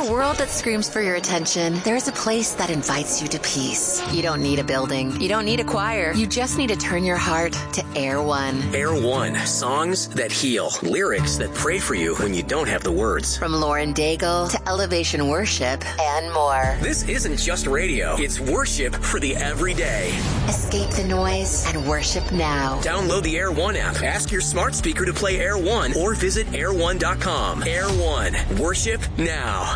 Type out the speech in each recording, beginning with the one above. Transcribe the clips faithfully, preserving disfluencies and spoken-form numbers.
a world that screams for your attention, there's a place that invites you to peace. You don't need a building. You don't need a choir. You just need to turn your heart to Air One. Air One. Songs that heal. Lyrics that pray for you when you don't have the words. From Lauren Daigle to Elevation Worship and more. This isn't just radio. It's worship for the everyday. Escape the noise and worship now. Download the Air One app. Ask your smart speaker to play Air One or visit air one dot com. Air One. Worship now.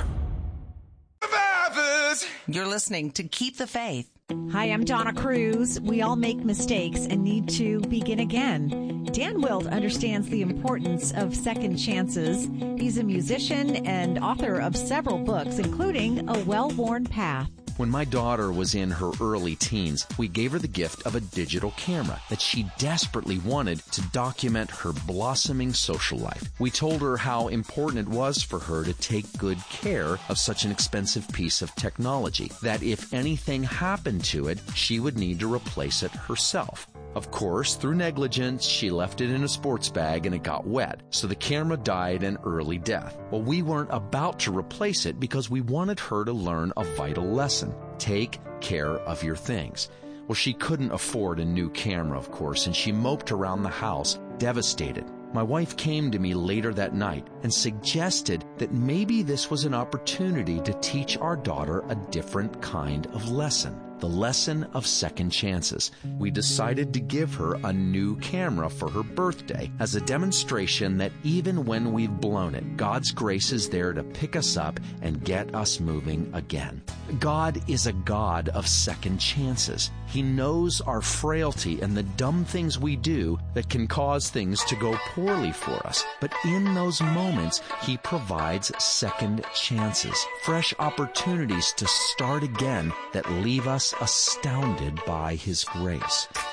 You're listening to Keep the Faith. Hi, I'm Donna Cruz. We all make mistakes and need to begin again. Dan Wilt understands the importance of second chances. He's a musician and author of several books, including A Well-Worn Path. When my daughter was in her early teens, we gave her the gift of a digital camera that she desperately wanted to document her blossoming social life. We told her how important it was for her to take good care of such an expensive piece of technology, that if anything happened to it, she would need to replace it herself. Of course, through negligence, she left it in a sports bag and it got wet, so the camera died an early death. Well, we weren't about to replace it because we wanted her to learn a vital lesson. Take care of your things. Well, she couldn't afford a new camera, of course, and she moped around the house, devastated. My wife came to me later that night and suggested that maybe this was an opportunity to teach our daughter a different kind of lesson. The lesson of second chances. We decided to give her a new camera for her birthday as a demonstration that even when we've blown it, God's grace is there to pick us up and get us moving again. God is a God of second chances. He knows our frailty and the dumb things we do that can cause things to go poorly for us. But in those moments, He provides second chances, fresh opportunities to start again that leave us astounded by His grace.